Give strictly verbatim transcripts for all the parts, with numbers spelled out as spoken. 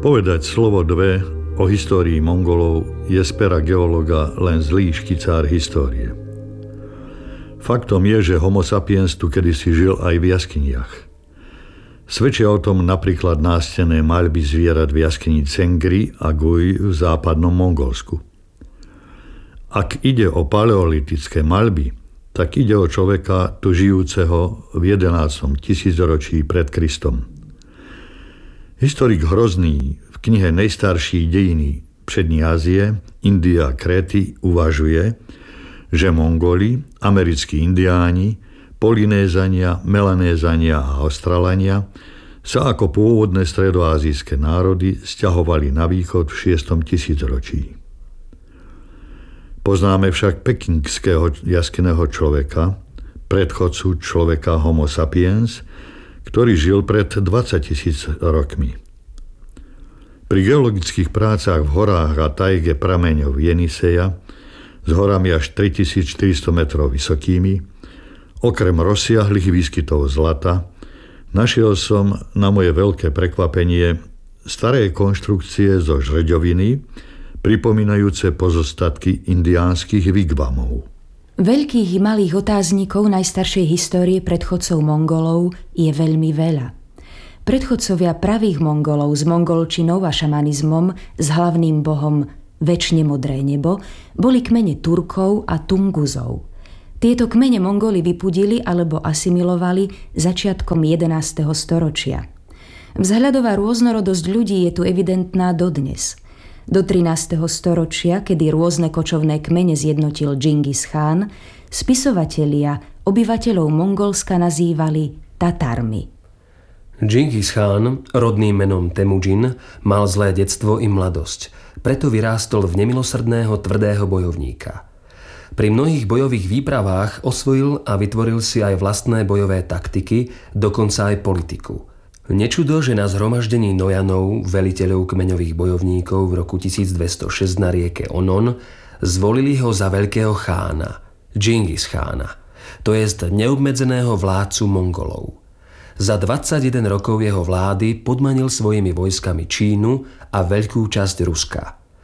Povedať slovo dve o histórii Mongolov je z pera geológa len zlý škicár histórie. Faktom je, že Homo sapiens tu kedysi žil aj v jaskyniach. Svedčia o tom napríklad nástené maľby zvierat v jaskyni Cengri a Guj v západnom Mongolsku. Ak ide o paleolitické maľby, tak ide o človeka tu žijúceho v jedenástom tisícročí pred Kristom. Historik Hrozný v knihe Nejstarší dejiny Přední Ázie, India a Kréty uvažuje, že Mongoli, americkí indiáni, Polynézania, Melanézania a Austrálania sa ako pôvodné stredoázijské národy sťahovali na východ v šiestom tisícročí. Poznáme však pekingského jaskyného človeka, predchodcu človeka Homo sapiens, ktorý žil pred dvadsaťtisíc rokmi. Pri geologických prácach v horách a tajge prameňov Jeniseja s horami až tritisícštyristo metrov vysokými, okrem rozsiahlých výskytov zlata, našiel som na moje veľké prekvapenie staré konštrukcie zo žreďoviny, pripomínajúce pozostatky indiánskych wigwamov. Veľkých i malých otáznikov najstaršej histórie predchodcov Mongolov je veľmi veľa. Predchodcovia pravých Mongolov s mongolčinou a šamanizmom, s hlavným bohom Večne modré nebo, boli kmene Turkov a Tunguzov. Tieto kmene Mongoli vypudili alebo asimilovali začiatkom jedenásteho storočia. Vzhľadová rôznorodosť ľudí je tu evidentná dodnes. Do trinásteho storočia, kedy rôzne kočovné kmene zjednotil Džingis Chán, spisovatelia obyvateľov Mongolska nazývali Tatarmi. Džingis Chán, rodným menom Temujin, mal zlé detstvo i mladosť, preto vyrástol v nemilosrdného tvrdého bojovníka. Pri mnohých bojových výpravách osvojil a vytvoril si aj vlastné bojové taktiky, dokonca aj politiku. Nečudo, že na zhromaždení Nojanov, veliteľov kmeňových bojovníkov v roku tisícdvestošesť na rieke Onon, zvolili ho za veľkého chána, Džingis Chána, to jest neobmedzeného vládcu Mongolov. Za dvadsaťjeden rokov jeho vlády podmanil svojimi vojskami Čínu a veľkú časť Ruska.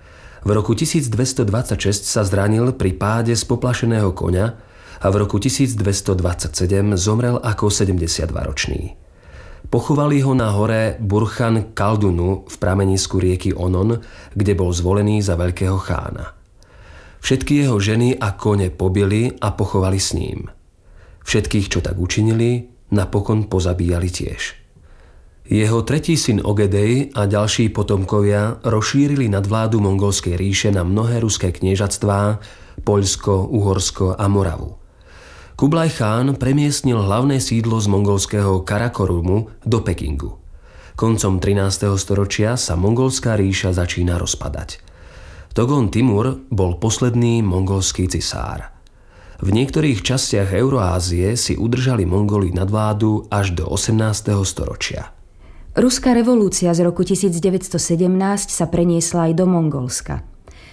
V roku tisícdvestodvadsaťšesť sa zranil pri páde z poplašeného koňa a v roku tisícdvestodvadsaťsedem zomrel ako sedemdesiatdvaročný. Pochovali ho na hore Burchan Kaldunu v pramenisku rieky Onon, kde bol zvolený za veľkého chána. Všetky jeho ženy a kone pobili a pochovali s ním. Všetkých, čo tak učinili, napokon pozabíjali tiež. Jeho tretí syn Ogedej a ďalší potomkovia rozšírili nadvládu mongolskej ríše na mnohé ruské kniežatstvá, Poľsko, Uhorsko a Moravu. Kublaj Chán premiestnil hlavné sídlo z mongolského Karakorumu do Pekingu. Koncom trinásteho storočia sa mongolská ríša začína rozpadať. Togon Timur bol posledný mongolský cisár. V niektorých častiach Euroázie si udržali Mongoli nadvládu až do osemnásteho storočia. Ruská revolúcia z roku tisícdeväťstosedemnásť sa preniesla aj do Mongolska.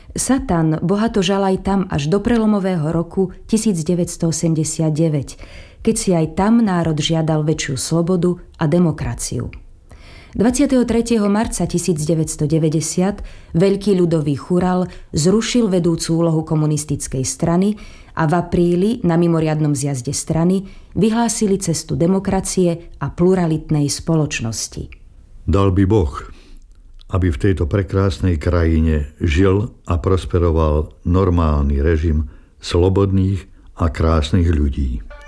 Satan bohato žal aj tam až do prelomového roku tisícdeväťstoosemdesiatdeväť, keď si aj tam národ žiadal väčšiu slobodu a demokraciu. dvadsiateho tretieho marca tisícdeväťstodeväťdesiat Veľký ľudový chural zrušil vedúcu úlohu komunistickej strany a v apríli na mimoriadnom zjazde strany vyhlásili cestu demokracie a pluralitnej spoločnosti. Dal by Boh, aby v tejto prekrásnej krajine žil a prosperoval normálny režim slobodných a krásnych ľudí.